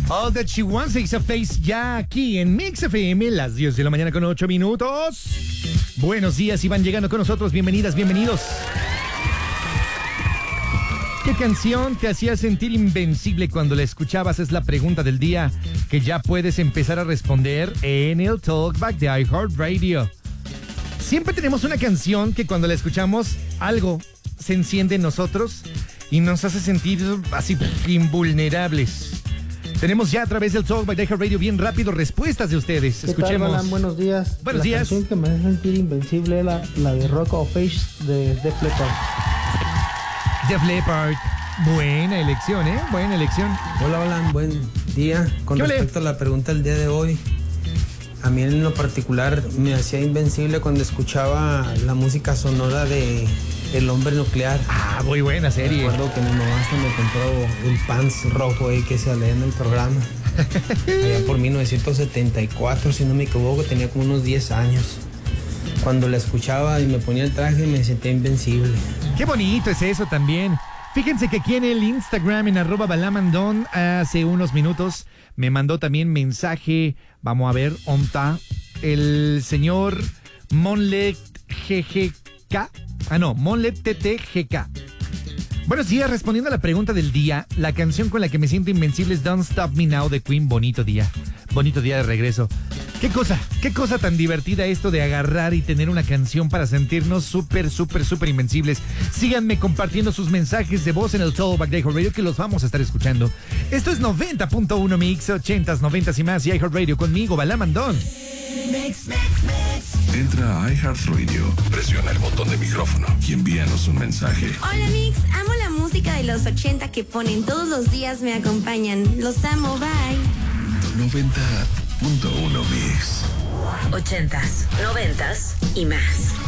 All That She Wants, Ace of Base, ya aquí en Mix FM, las 10 de la mañana con 8 minutos. Buenos días y van llegando con nosotros. Bienvenidas, bienvenidos. ¿Qué canción te hacía sentir invencible cuando la escuchabas? Es la pregunta del día que ya puedes empezar a responder en el Talkback de iHeartRadio. Siempre tenemos una canción que cuando la escuchamos, algo se enciende en nosotros y nos hace sentir así invulnerables. Tenemos ya a través del Talkback de iHeartRadio bien rápido respuestas de ustedes. Escuchemos. ¿Qué tal, Balan? Buenos días. Buenos días. La canción que me hace sentir invencible es la de Rock of Ages de Def Leppard. Def Leppard. Buena elección, ¿eh? Buena elección. Hola, Balan. Buen día. Con respecto a la pregunta del día de hoy, a mí en lo particular me hacía invencible cuando escuchaba la música sonora de El Hombre Nuclear. Ah, muy buena serie. Recuerdo que mi mamá hasta me compró el pants rojo ahí que se lee en el programa. Allá por 1974, si no me equivoco, tenía como unos 10 años. Cuando la escuchaba y me ponía el traje me sentía invencible. Qué bonito es eso también. Fíjense que aquí en el Instagram, en @balamandon, hace unos minutos me mandó también mensaje. Vamos a ver, onta. El señor Monlet GGK. Monlet TTGK. Buenos días, respondiendo a la pregunta del día, la canción con la que me siento invencible es Don't Stop Me Now de Queen. Bonito día de regreso. Qué cosa tan divertida esto de agarrar y tener una canción para sentirnos súper invencibles. Síganme compartiendo sus mensajes de voz en el Talkback de iHeartRadio que los vamos a estar escuchando. Esto es 90.1 Mix, 80s, 90s y más y iHeartRadio conmigo, Balamandón. Entra a iHeartRadio, presiona el botón de micrófono y envíanos un mensaje. Hola Mix, amo la música de los 80 que ponen todos los días, me acompañan. Los amo, bye. 90.1 Mix. 80s, 90s y más.